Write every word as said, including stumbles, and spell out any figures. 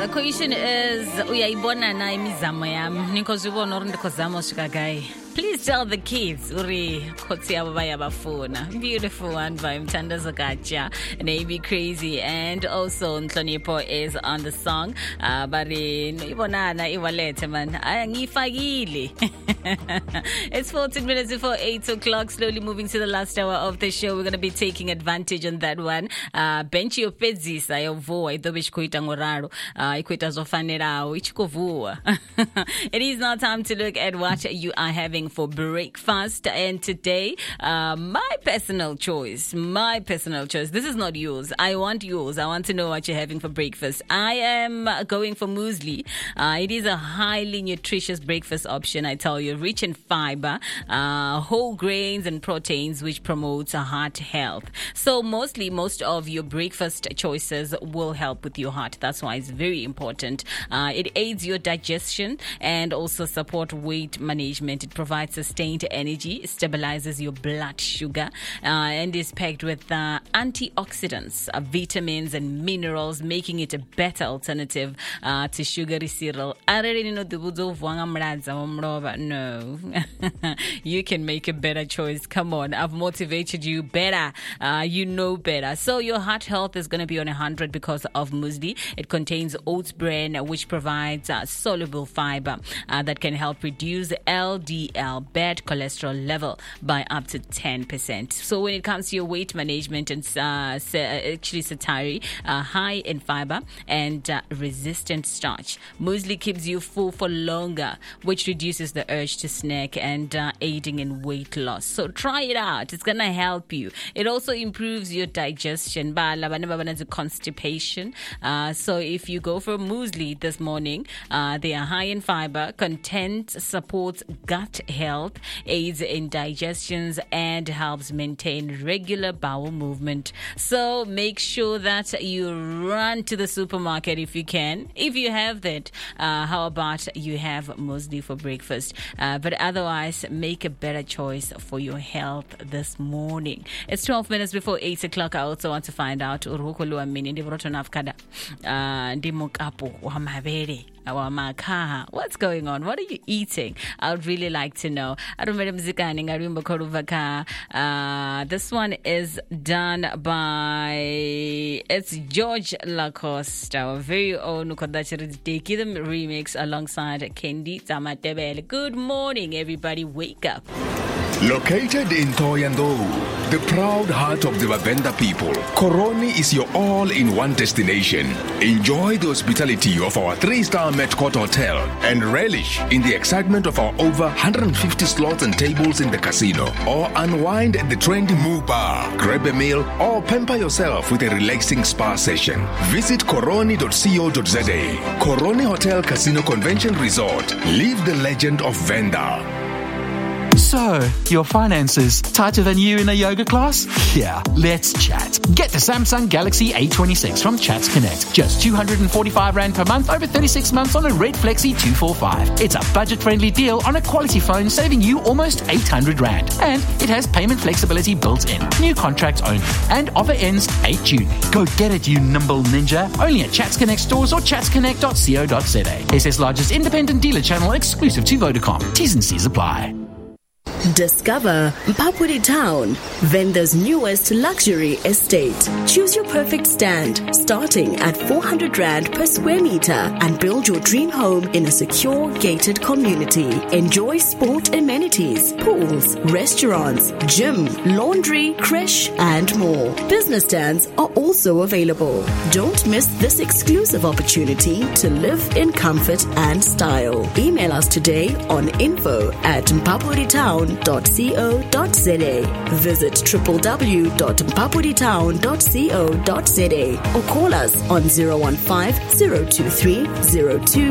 The question is, uyayibona na imizamo yami because ubona uri ndikozama ushikagai. Please tell the kids uri khotsi yabo bayabafuna. Beautiful one by Mthandazo Gatsha, Navy Crazy, and also Nhlonipho is on the song. Uh, bari ibonana iwalete man angifakile. It's fourteen minutes before eight o'clock. Slowly moving to the last hour of the show. We're going to be taking advantage on that one. Uh, benchi yopedzisa yovuwa idobe chikuita ngoraro. Uh, ikuita zofanerawo ichikuvuwa. It is now time to look at what you are having for breakfast, and today uh, my personal choice my personal choice this is not yours. I want yours. I want to know what you're having for breakfast. I am going for muesli. Uh, it is a highly nutritious breakfast option, I tell you, rich in fiber, uh, whole grains and proteins, which promotes a heart health. So mostly most of your breakfast choices will help with your heart. That's why it's very important. Uh, it aids your digestion and also support weight management. It provides sustained energy, stabilizes your blood sugar, uh, and is packed with uh, antioxidants, uh, vitamins and minerals, making it a better alternative uh, to sugary cereal. No. You can make a better choice. Come on, I've motivated you better. Uh, you know better. So your heart health is going to be on one hundred because of muesli. It contains oats bran, which provides uh, soluble fiber uh, that can help reduce L D L, bad cholesterol level, by up to ten percent. So when it comes to your weight management, and uh, actually satari, uh, high in fiber and uh, resistant starch. Muesli keeps you full for longer, which reduces the urge to snack and uh, aiding in weight loss. So try it out. It's going to help you. It also improves your digestion, constipation. Uh, so if you go for muesli this morning, uh, they are high in fiber, content supports gut health, aids in digestions, and helps maintain regular bowel movement. So make sure that you run to the supermarket if you can. If you have that, uh, how about you have muesli for breakfast? Uh, but otherwise, make a better choice for your health this morning. It's twelve minutes before eight o'clock. I also want to find out urukulu amini ndivotonafkada ndimukapo wamabere. What's going on? What are you eating? I would really like to know. Uh, this one is done by, it's George Lacoste, our very own Kodachiri them remix alongside Kendi Tamatebele. Good morning, everybody. Wake up. Located in Thohoyandou, the proud heart of the Bavenda people, Koroni is your all-in-one destination. Enjoy the hospitality of our three-star Met Court Hotel and relish in the excitement of our over one hundred fifty slots and tables in the casino. Or unwind at the trendy Moo Bar, grab a meal, or pamper yourself with a relaxing spa session. Visit koroni dot co dot za. Koroni Hotel Casino Convention Resort. Live the legend of Venda. So, your finances tighter than you in a yoga class? Yeah, let's chat. Get the Samsung Galaxy A twenty-six from Chats Connect. Just two hundred forty-five rand per month over thirty-six months on a Red Flexi two forty-five. It's a budget-friendly deal on a quality phone, saving you almost eight hundred rand. And it has payment flexibility built in. New contracts only. And offer ends eighth of June. Go get it, you nimble ninja. Only at Chats Connect stores or chats connect dot co dot za. S S largest independent dealer channel exclusive to Vodacom. T's and C's apply. Discover Mpapuri Town, Venda's newest luxury estate. Choose your perfect stand, starting at four hundred rand per square meter, and build your dream home in a secure, gated community. Enjoy sport amenities, pools, restaurants, gym, laundry, creche, and more. Business stands are also available. Don't miss this exclusive opportunity to live in comfort and style. Email us today on info at mpapuritown dot co dot za. Visit w w w dot mpapuritown dot co dot za or call us on zero one five, zero two three, zero two